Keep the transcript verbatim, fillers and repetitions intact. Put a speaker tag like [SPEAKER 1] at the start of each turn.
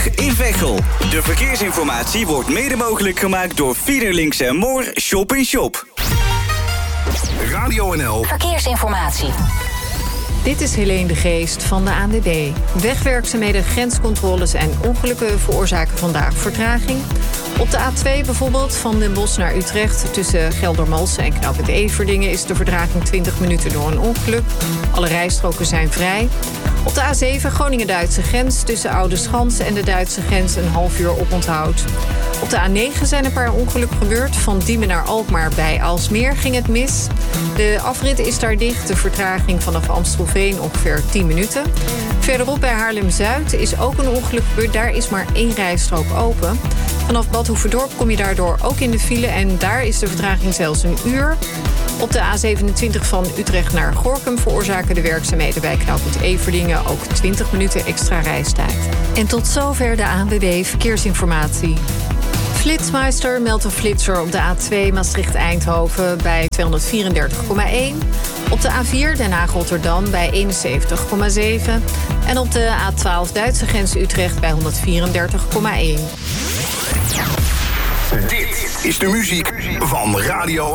[SPEAKER 1] in Veghel. De verkeersinformatie wordt mede mogelijk gemaakt door Fiederlinks en Moor Shop in Shop.
[SPEAKER 2] Radio N L
[SPEAKER 3] Verkeersinformatie.
[SPEAKER 4] Dit is Helene de Geest van de A N W B. Wegwerkzaamheden, grenscontroles en ongelukken veroorzaken vandaag vertraging. Op de A twee bijvoorbeeld, van Den Bosch naar Utrecht... tussen Geldermalsen en Knooppunt Everdingen... is de vertraging twintig minuten door een ongeluk. Alle rijstroken zijn vrij. Op de A zeven, Groningen-Duitse grens... tussen Oudeschans en de Duitse grens een half uur oponthoud. Op de A negen zijn een paar ongelukken gebeurd. Van Diemen naar Alkmaar bij Aalsmeer ging het mis. De afrit is daar dicht. De vertraging vanaf Amstelveen ongeveer tien minuten. Verderop bij Haarlem-Zuid is ook een ongeluk gebeurd. Daar is maar één rijstrook open. Vanaf Bad Hoeverdorp kom je daardoor ook in de file... en daar is de vertraging zelfs een uur. Op de A zevenentwintig van Utrecht naar Gorinchem... veroorzaken de werkzaamheden bij knooppunt Everdingen... ook twintig minuten extra reistijd. En tot zover de A N W B Verkeersinformatie. Flitsmeister meldt een flitser op de A twee Maastricht-Eindhoven... bij tweehonderdvierendertig komma één. Op de A vier Den Haag-Rotterdam bij eenenzeventig komma zeven. En op de A twaalf Duitse grens Utrecht bij honderdvierendertig komma één.
[SPEAKER 2] Dit is de muziek van Radio